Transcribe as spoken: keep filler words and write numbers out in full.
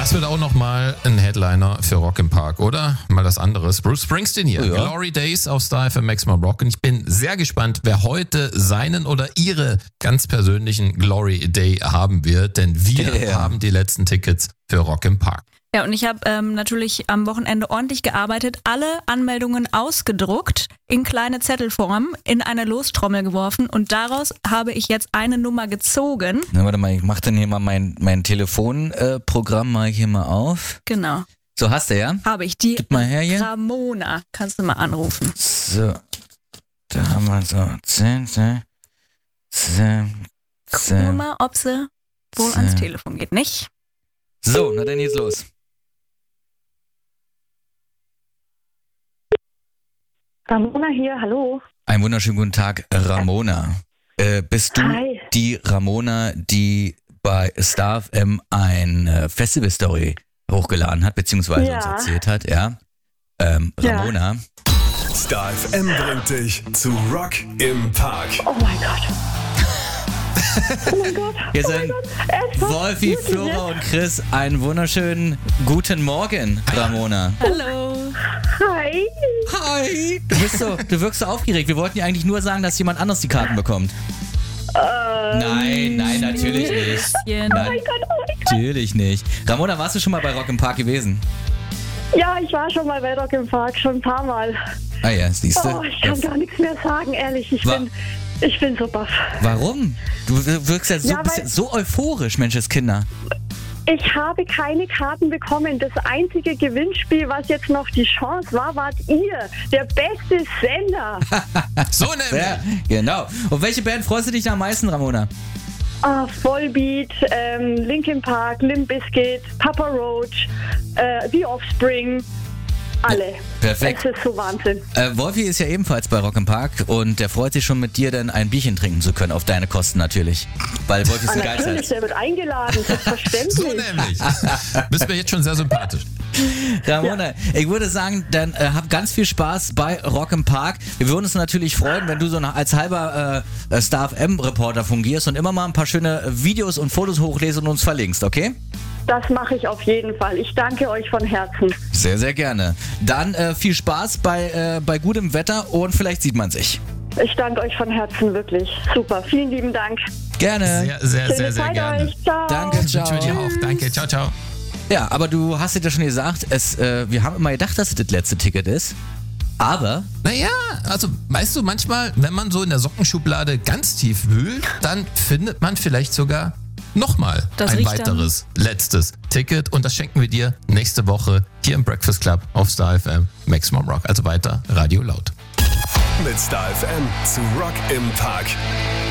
Das wird auch nochmal ein Headliner für Rock im Park, oder? Mal was anderes. Bruce Springsteen hier. Ja. Glory Days auf Star F M Maximum Rock. Und ich bin sehr gespannt, wer heute seinen oder ihre ganz persönlichen Glory Day haben wird. Denn wir Ja. haben die letzten Tickets für Rock im Park. Ja, und ich habe ähm, natürlich am Wochenende ordentlich gearbeitet, alle Anmeldungen ausgedruckt, in kleine Zettelform, in eine Lostrommel geworfen und daraus habe ich jetzt eine Nummer gezogen. Na, warte mal, ich mach dann hier mal mein, mein Telefonprogramm mal hier mal auf. Genau, So, hast du ja? habe ich. Die Gib mal her hier. Ramona, kannst du mal anrufen. So, da haben wir so zehn, zehn, zehn, Gucken wir zehn. mal, ob sie wohl ans Telefon geht, nicht? So, na dann geht's los. Ramona hier, hallo. Einen wunderschönen guten Tag, Ramona. Äh, bist du Hi. die Ramona, die bei Star F M ein äh, Festival-Story hochgeladen hat, beziehungsweise Ja. uns erzählt hat, ja? Ähm, Ja. Ramona, Star F M bringt dich zu Rock im Park. Oh mein Gott. Oh mein Gott. hier oh mein sind Gott. Ernsthaft? Wolfi, Wirklich Flora jetzt? und Chris. Einen wunderschönen guten Morgen, Ramona. Hallo. Hi. Hi! Du bist so, du wirkst so aufgeregt. Wir wollten ja eigentlich nur sagen, dass jemand anders die Karten bekommt. Ähm, Nein, nein, natürlich nicht. Bisschen. Nein, Oh mein Gott, oh mein Gott. natürlich nicht. Ramona, warst du schon mal bei Rock im Park gewesen? Ja, ich war schon mal bei Rock im Park, schon ein paar Mal. Ah ja, siehst du? Oh, ich kann gar nichts mehr sagen, ehrlich. Ich Wa- bin, ich bin so baff. Warum? Du wirkst ja so, Ja, bist weil- ja so euphorisch, Menscheskinder. Ich habe keine Karten bekommen. Das einzige Gewinnspiel, was jetzt noch die Chance war, wart ihr. Der beste Sender. So nämlich. Ja, genau. Und welche Band freust du dich am meisten, Ramona? Ah, Vollbeat, ähm, Linkin Park, Limp Bizkit, Papa Roach, äh, The Offspring. Alle. Perfekt. Es ist so Wahnsinn. Äh, Wolfi ist ja ebenfalls bei Rock im Park und der freut sich schon, mit dir dann ein Bierchen trinken zu können, auf deine Kosten natürlich. Weil Wolfi ist Ah, ein natürlich, Geizhals. der wird eingeladen, selbstverständlich. So nämlich. Bist mir jetzt schon sehr sympathisch. Ramona, ich würde sagen, dann äh, hab ganz viel Spaß bei Rock im Park. Wir würden uns natürlich freuen, wenn du so noch als halber äh, Star F M-Reporter fungierst und immer mal ein paar schöne Videos und Fotos hochlesen und uns verlinkst, okay? Das mache ich auf jeden Fall. Ich danke euch von Herzen. Sehr, sehr gerne. Dann äh, viel Spaß bei, äh, bei gutem Wetter und vielleicht sieht man sich. Ich danke euch von Herzen, wirklich. Super, vielen lieben Dank. Gerne. Sehr, sehr, Schöne sehr, sehr Zeit gerne. euch. Ciao. Danke, ciao. Wünsche dir auch. Danke. Ciao, ciao. Ja, aber du hast ja schon gesagt, es, äh, wir haben immer gedacht, dass es das letzte Ticket ist. Aber Naja, also weißt du, manchmal, wenn man so in der Sockenschublade ganz tief wühlt, dann findet man vielleicht sogar nochmal Das ein riecht weiteres, letztes Ticket. Und das schenken wir dir nächste Woche hier im Breakfast Club auf Star F M Maximum Rock. Also weiter Radio laut. Mit Star F M zu Rock im Park.